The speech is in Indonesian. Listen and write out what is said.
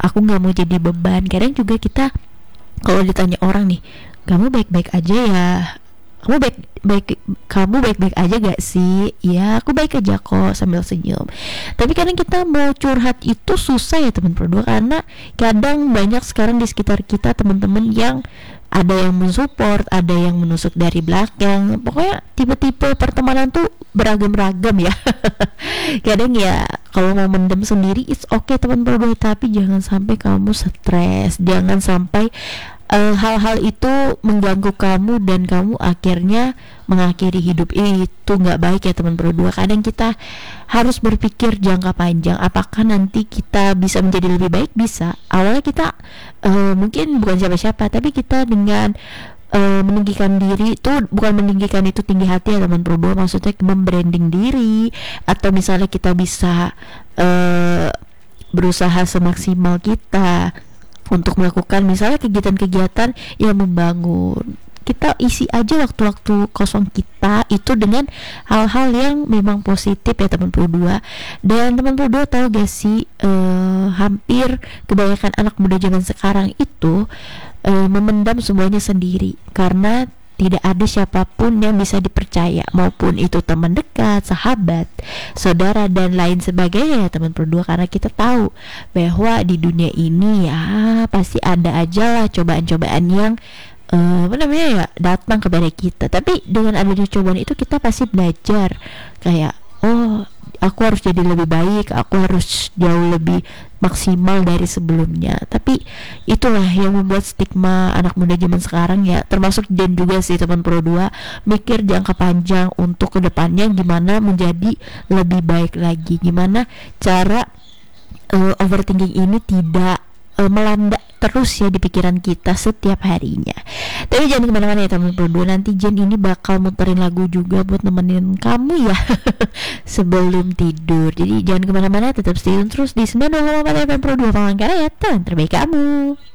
aku nggak mau jadi beban. Kadang juga kita kalau ditanya orang nih, kamu baik-baik aja ya, kamu baik-baik aja gak sih? Ya aku baik aja kok, sambil senyum. Tapi kadang kita mau curhat itu susah ya teman berdua, karena kadang banyak sekarang di sekitar kita teman-teman yang ada yang mensupport, ada yang menusuk dari belakang. Pokoknya tipe-tipe pertemanan tuh beragam-ragam ya. Kadang ya kalau mau mendem sendiri it's okay teman berdua, tapi jangan sampai kamu stres, jangan sampai hal-hal itu mengganggu kamu dan kamu akhirnya mengakhiri hidup. Itu nggak baik ya teman berdua. Kadang kita harus berpikir jangka panjang, apakah nanti kita bisa menjadi lebih baik. Bisa awalnya kita mungkin bukan siapa-siapa, tapi kita dengan meninggikan diri itu, bukan meninggikan itu tinggi hati ya teman berdua, maksudnya membranding diri, atau misalnya kita bisa berusaha semaksimal kita untuk melakukan misalnya kegiatan-kegiatan yang membangun. Kita isi aja waktu-waktu kosong kita itu dengan hal-hal yang memang positif ya teman berdua. Dan teman berdua tahu gak sih, hampir kebanyakan anak muda zaman sekarang itu memendam semuanya sendiri, karena tidak ada siapapun yang bisa dipercaya, maupun itu teman dekat, sahabat, saudara, dan lain sebagainya ya teman berdua. Karena kita tahu bahwa di dunia ini ya pasti ada aja lah cobaan-cobaan yang ya datang kepada kita. Tapi dengan adanya cobaan itu kita pasti belajar kayak, oh aku harus jadi lebih baik, aku harus jauh lebih maksimal dari sebelumnya. Tapi itulah yang membuat stigma anak muda zaman sekarang ya, termasuk Jen juga sih teman Pro 2, mikir jangka panjang untuk kedepannya gimana menjadi lebih baik lagi, gimana cara overthinking ini tidak melanda terus ya di pikiran kita setiap harinya. Tapi jangan kemana-mana ya teman berdua, nanti Jen ini bakal muterin lagu juga buat nemenin kamu ya sebelum tidur. Jadi jangan kemana-mana, tetap stay tune terus di 92,4 FM Pro 2 Palangkaraya, teman terbaik kamu.